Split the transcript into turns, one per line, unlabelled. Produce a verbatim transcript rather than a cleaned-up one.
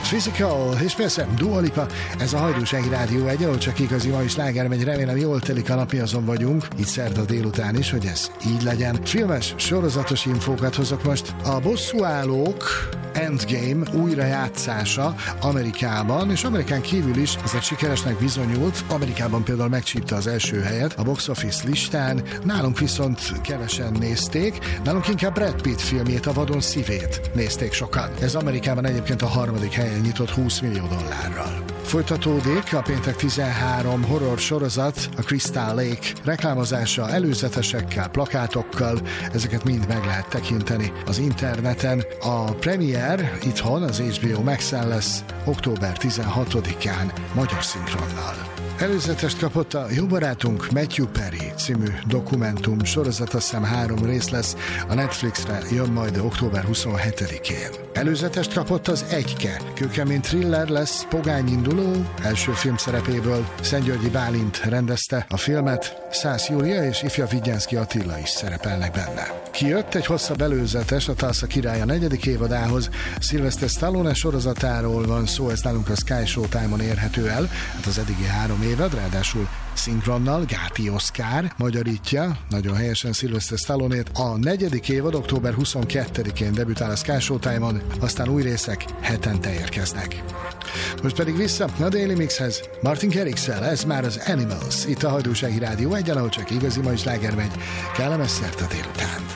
Physical, és persze Dua Lipa, ez a Hajdúsági Rádió egy, ahol csak igazi ma is sláger megy, remélem jól telik a nap, mi azon vagyunk, itt szerda délután is, hogy ez így legyen. Filmes, sorozatos infókat hozok most. A Bosszúállók Endgame újrajátszása Amerikában, és Amerikán kívül is ezért sikeresnek bizonyult. Amerikában például megcsípte az első helyet a box office listán, nálunk viszont kevesen nézték, nálunk inkább Brad Pitt filmjét, a Vadon szívét nézték sokan. Ez Amerikában egyébként a harmadik helyen nyitott húsz millió dollárral. Folytatódik a péntek tizenhárom horror sorozat, a Crystal Lake reklámozása előzetesekkel, plakátokkal, ezeket mind meg lehet tekinteni az interneten. A premier itthon az há bé o Maxen lesz október tizenhatodikán magyar szinkronnal. Előzetest kapott a jó barátunk Matthew Perry című dokumentum sorozat, azt hiszem három rész lesz, a Netflixre jön majd október huszonhetedikén. Előzetest kapott az Egyke, kőkemény thriller lesz, pogány induló, első filmszerepéből Szentgyörgyi Bálint rendezte a filmet, Szász Júlia és ifja Vigyenszky Attila is szerepelnek benne. Kijött egy hosszabb előzetes a Tulsa királya negyedik évadához, Sylvester Stallone sorozatáról van szó, ez nálunk a Sky Showtime-on érhető el, hát az eddigi három évad, ráadásul szinkronnal, Gáti Oszkár magyarítja, nagyon helyesen Sylvester Stallone-ét. A negyedik évad október huszonkettedikén debütál a Sky Showtime-on, aztán új részek hetente érkeznek. Most pedig vissza a Daily Mixhez, Martin Garrixsel, ez már az Animals, itt a Hajdúsági Rádió egyen, ahol csak igazi mai sláger megy, kellemes szerte délután.